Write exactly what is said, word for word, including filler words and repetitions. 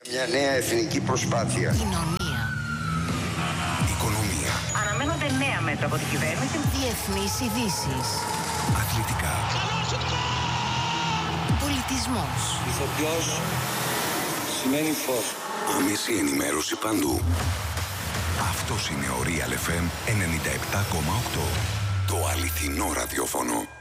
Μια νέα εθνική προσπάθεια. Κοινωνία. Οικονομία. Αναμένονται νέα μέτρα από την κυβέρνηση. Διεθνείς ειδήσεις. Αθλητικά. Πολιτισμός. Ηθοποιός σημαίνει φως. Άμεση ενημέρωση παντού. Αυτός είναι ο Real εφ εμ ενενήντα επτά κόμμα οκτώ. Το αληθινό ραδιόφωνο.